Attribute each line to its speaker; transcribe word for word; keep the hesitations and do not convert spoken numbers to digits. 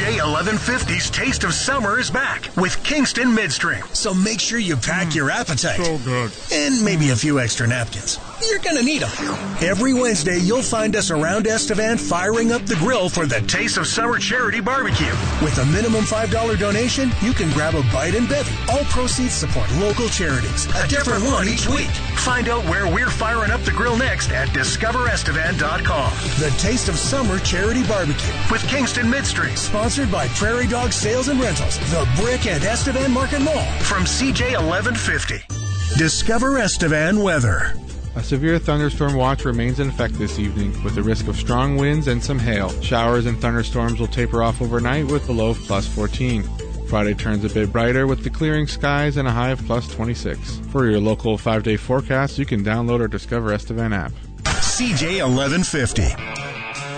Speaker 1: J eleven fifty's Taste of Summer is back with Kingston Midstream. So make sure you pack mm, your appetite.
Speaker 2: So good.
Speaker 1: And maybe a few extra napkins. You're going to need them. Every Wednesday, you'll find us around Estevan firing up the grill for the Taste of Summer Charity Barbecue. With a minimum five dollars donation, you can grab a bite and bevy. All proceeds support local charities. A different one each week. Find out where we're firing up the grill next at discover estevan dot com. The Taste of Summer Charity Barbecue with Kingston Midstream. Sponsored by Prairie Dog Sales and Rentals, The Brick and Estevan Market Mall. From C J eleven fifty. Discover Estevan Weather.
Speaker 2: A severe thunderstorm watch remains in effect this evening, with the risk of strong winds and some hail. Showers and thunderstorms will taper off overnight with a low of plus fourteen. Friday turns a bit brighter with the clearing skies and a high of plus twenty-six. For your local five-day forecast, you can download our Discover Estevan app.
Speaker 1: C J eleven fifty.